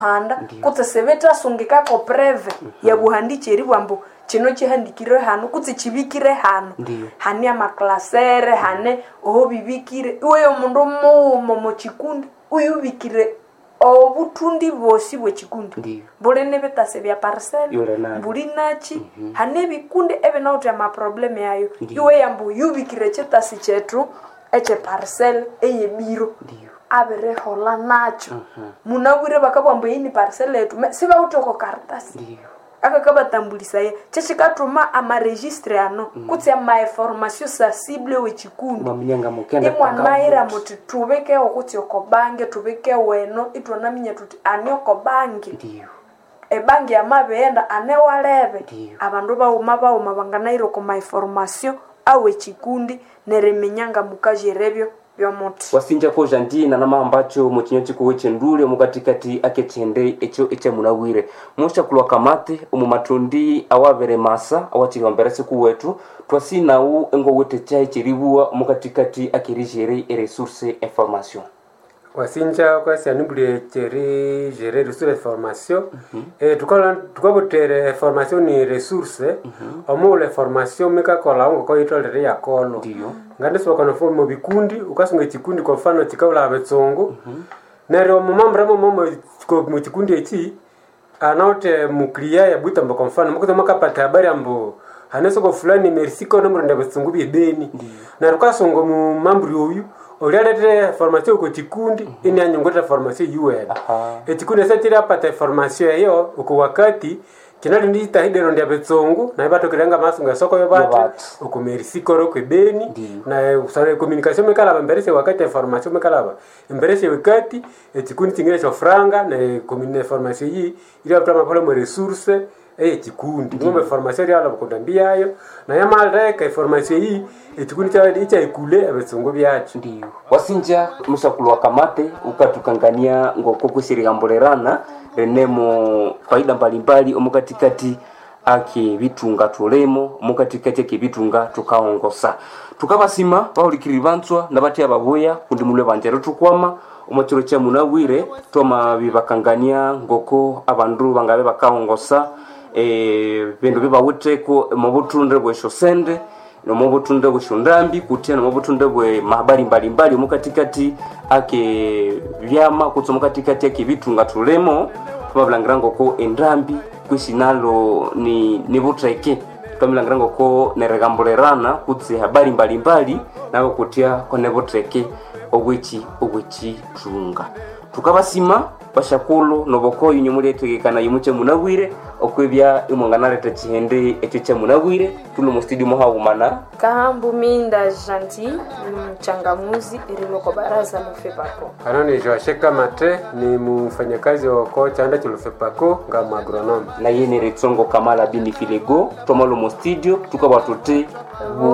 handa kutse seveta sungika ko preve ya buhandicheri bwambo chino chihandikire hano kutse chibikire hano hani ya maklasere hane oho bibikire uyo mundu mo chikundi uyu bikire obutundi bosi bwe chikundi bolene betase bya parcel bulinachi hane bikundi ebe nauti ya maprobleme yayo iwe yambo yubikire chetasi chetu eche parcel eye biro abere hola nacho munawire bakabwambo yini parcel yetu siba utoko karatasi akakaba tambulisa ye chechikatuma ama registre ano kutse ama information sensible we chikundi maminyanga mukenda mwana muti tubeke okuti okobange tubeke weno itwana minya tuti ani okobange ebange amabenda anewalebe abandu bauma banganairo ko ma information awe chikundi nereminyanga mukajerebyo byomuti wasinja ko jandina na mambacho mu kinyochi ko wechendule mu katikati akechende echo munawire musha kulwa kamate mu matundi awabere masa awachigomberese ku wetu twasina u ngo wete chai chiribua mu katikati akirijere resource information wasinja kwa sianubule cheri gérer ressources formation tukabotere formation ni ressource omule formation meka kola ngo ko itolere ya kono ngande so kono fo mo bikundi ukasunga chikundi kwa mfano chikabula abetsongo nero mumambra mo ko mu chikundi echi anote muklia ya butambo kwa mfano mukoza makapata habari ambo haneso ko fulani merci ko nomro ndabetsongo bibeni na rukasongo mu mambri oyu olelete formation ko chikundi ini anyongota formation UN chikundi setira pata formation yo uko wakati kinali ndita hidero ndia betsongo na bato kirenga masunga soko yo batu uko merci koro ko beni na usare communication mekala bamberese wakati formation mekala emberese wakati chikundi tingire cho franga na communication formation yi ile atama pole mo resource chikundi ngombe formation ya bakondambia ayo na yamalre ka formation yi chikundi cha ikule abetsongo byacu ndio wasinja musakulwa kamate ukatukangania ngoko kusirigambolerana renemo faida mbalimbali omukatikati ake bitunga tulemo omukatikati ake bitunga tukaongosa tukabasima baulikiribantswa nabati ababoya kundi mulwe banjero tukwama omachiro cha munawire toma bibakangania ngoko abandu bangabe bakaongosa bintu bibawuteko mubutunde bwesho sende no mubutunde bw'shundambi kutia no mubutunde bwe mahabari mbalimbali mukatikati ake vyama kutso mukatikati ake bitunga tulemo tubablangirango ko endambi kwishinalo ni butreke tubablangirango ko neregambolerana kutse habari mbalimbali nabo kutia ko nebutreke obwichi tunga tukabasima bashakulu noboko yinyumuletegekana yimuche munawire okwebya imonganarete chihende echo cha munawire tulo mu studio mohawumana Kahambu Minda Gentil mchangamuzi iriloko baraza lufepako anani Joasheka Mate ni mfanyakazi wa kocha anda lufepako ngama agronome na yene Retsongo Kamala Bini Filego tomalo mu studio tukabatote